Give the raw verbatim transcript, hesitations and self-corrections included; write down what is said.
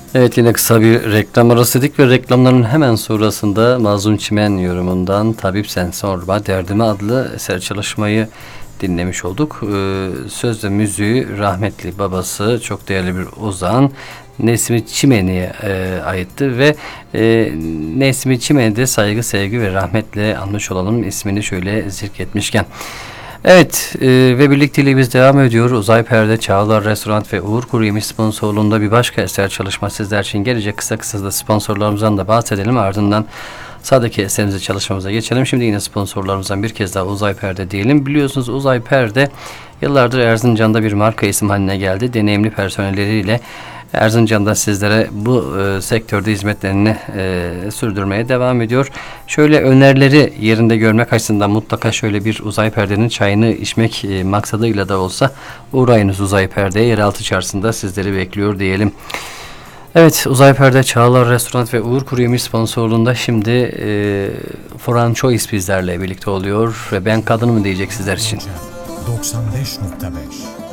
Evet, yine kısa bir reklam arası dedik ve reklamların hemen sonrasında Mazlum Çimen yorumundan Tabip Sen Sorma Derdimi adlı eser çalışmayı dinlemiş olduk. Ee, söz ve müziği rahmetli babası, çok değerli bir ozan Nesmi Çimen'e e, aitti ve e, Nesmi Çimen'i de saygı, sevgi ve rahmetle anmış olalım, ismini şöyle zikretmişken. Evet, e, ve birlikteliğimiz devam ediyor. Uzay Perde, Çağlar Restoran ve Uğur Kuru Yemiş sponsorluğunda bir başka eser çalışma sizler için gelecek. Kısa kısa da sponsorlarımızdan da bahsedelim. Ardından sağdaki eserimize, çalışmamıza geçelim. Şimdi yine sponsorlarımızdan bir kez daha Uzay Perde diyelim. Biliyorsunuz Uzay Perde yıllardır Erzincan'da bir marka isim haline geldi. Deneyimli personelleriyle Erzincan'da sizlere bu e, sektörde hizmetlerini e, sürdürmeye devam ediyor. Şöyle önerileri yerinde görmek açısından mutlaka şöyle bir Uzay Perde'nin çayını içmek e, maksadıyla da olsa uğrayınız Uzay Perde'ye. Yeraltı çarşısında sizleri bekliyor diyelim. Evet, Uzay Perde, Çağlar Restoran ve Uğur Kuru Yemiş sponsorluğunda şimdi e, Foran Choice bizlerle birlikte oluyor ve ben kadınım diyecek sizler için. doksan beş nokta beş